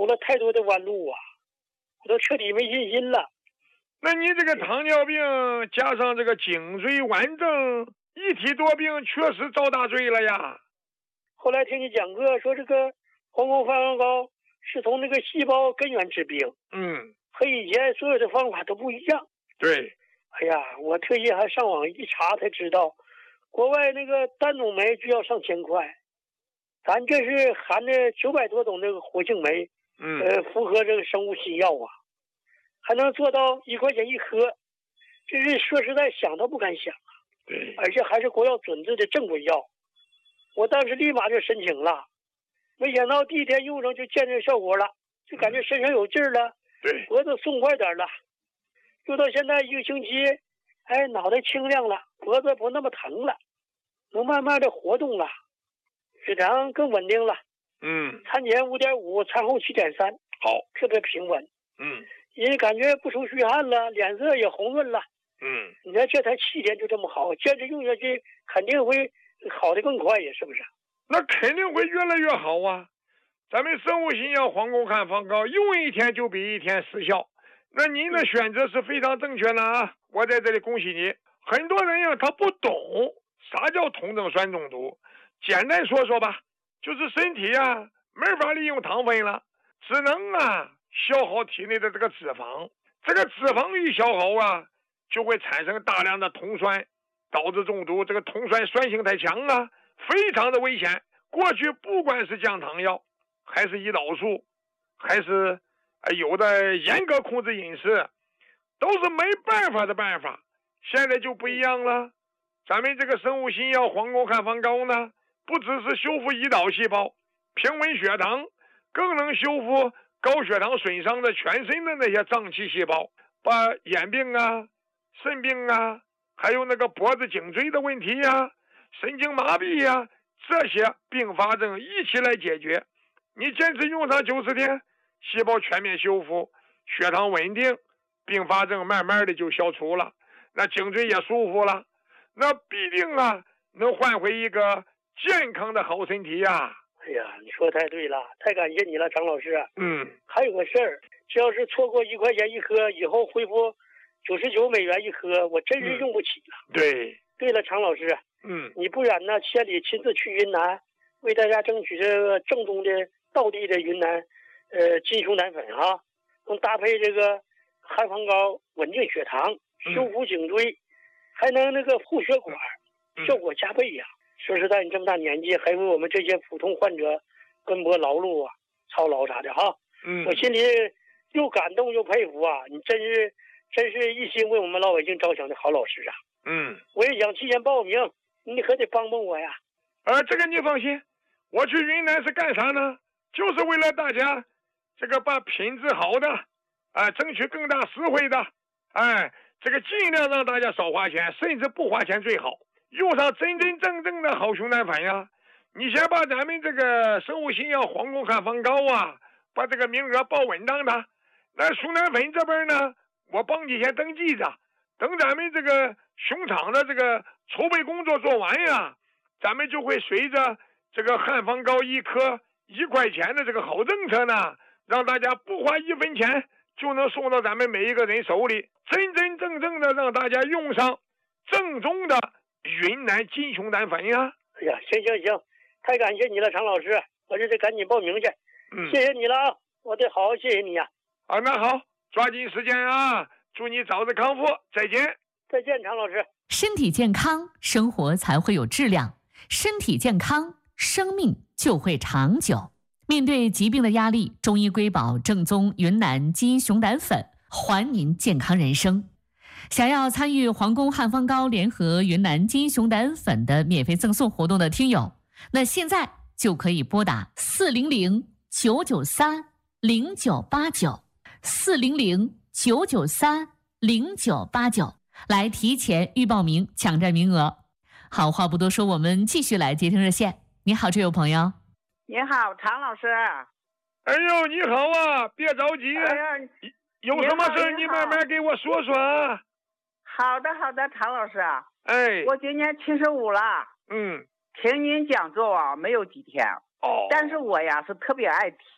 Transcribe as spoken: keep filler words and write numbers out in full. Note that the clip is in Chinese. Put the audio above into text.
了太多的弯路啊，我都彻底没信心了。 那你这个糖尿病加上这个颈椎顽症一体多病，确实遭大罪了呀。 后来听你讲课说，这个黄功泛方膏是从那个细胞根源治病， 嗯， 和以前所有的方法都不一样。 对。 哎呀，我特意还上网一查才知道，国外那个单种酶就要上千块，咱这是含着九百多种那个活性酶， 嗯， 呃，复合这个生物新药啊，还能做到一块钱一颗，这是说实在想都不敢想啊。 对， 而且还是国药准字的正规药，我当时立马就申请了，没想到第一天用上就见着效果了，就感觉身上有劲儿了， 对， 脖子松快点了。用到现在一个星期，哎，脑袋清亮了，脖子不那么疼了，能慢慢的活动了，血糖更稳定了。 嗯， 餐前五点五，餐后七点三， 好， 特别平稳。 嗯， 也感觉不出虚汗了，脸色也红润了。 嗯， 你看这才七天就这么好，坚持用下去肯定会好的更快呀，是不是？ 那肯定会越来越好啊。咱们生物新药黄功汉方膏用一天就比一天失效，那您的选择是非常正确的啊！我在这里恭喜你。很多人呀，他不懂啥叫酮症酸中毒，简单说说吧，就是身体呀没法利用糖分了，只能啊消耗体内的这个脂肪，这个脂肪一消耗啊，就会产生大量的酮酸，导致中毒。这个酮酸酸性太强啊，非常的危险。过去不管是降糖药，还是胰岛素，还是呃有的严格控制饮食，都是没办法的办法。现在就不一样了，咱们这个生物新药黄功汉方膏呢，不只是修复胰岛细胞、平稳血糖，更能修复高血糖损伤的全身的那些脏器细胞，把眼病啊、肾病啊，还有那个脖子颈椎的问题呀、啊、神经麻痹呀、啊、这些并发症一起来解决。你坚持用上九十天，细胞全面修复，血糖稳定，并发症慢慢的就消除了，那颈椎也舒服了，那必定啊能换回一个健康的好身体呀、啊。 哎呀，你说太对了，太感谢你了，常老师。 嗯， 还有个事儿，只要是错过一块钱一颗，以后恢复九十九美元一颗，我真是用不起了。 嗯、对， 对了，常老师， 嗯， 你不然呢，千里亲自去云南，为大家争取这个正宗的道地的云南，呃，金熊胆粉啊，能搭配这个汉方膏，稳定血糖，修复颈椎，嗯、还能那个护血管，效果加倍呀、啊。嗯、说实在，你这么大年纪，还为我们这些普通患者奔波劳碌啊，操劳啥的哈， 嗯， 我心里又感动又佩服啊！你真是真是一心为我们老百姓着想的好老师啊！ 嗯， 我也想提前报名，你可得帮帮我呀！ 呃，这个你放心，我去云南是干啥呢？就是为了大家这个把品质好的，啊、呃，争取更大实惠的，哎，这个尽量让大家少花钱，甚至不花钱最好，用上真真正正的好熊胆粉呀！你先把咱们这个生物新药黄功汉方膏啊，把这个名额报稳当的。那熊胆粉这边呢，我帮你先登记着，等咱们这个熊场的这个筹备工作做完呀，咱们就会随着这个汉方膏一颗一块钱的这个好政策呢，让大家不花一分钱就能送到咱们每一个人手里，真真正正的让大家用上正宗的云南金熊胆粉呀！ 哎呀，行行行，太感谢你了，常老师，我就得赶紧报名去。 嗯， 谢谢你了啊，我得好好谢谢你呀、 啊。啊，那好，抓紧时间啊，祝你早日康复，再见。 再见，常老师。 身体健康，生活才会有质量；身体健康，生命就会长久。面对疾病的压力，中医瑰宝正宗云南金熊胆粉，还您健康人生。想要参与黄功汉方膏联合云南金熊胆粉的免费赠送活动的听友，那现在就可以拨打四零零九九三零九八九四零零九九三零九八九来提前预报名，抢占名额。好话不多说，我们继续来接听热线。你好，这位朋友。 你好，常老师。 哎呦，你好啊，别着急， 哎呀， 有什么事你慢慢给我说说啊。 好的，好的，常老师。 哎， 我今年七十五了。 嗯， 听您讲座啊，没有几天。 哦。 但是我呀是特别爱听，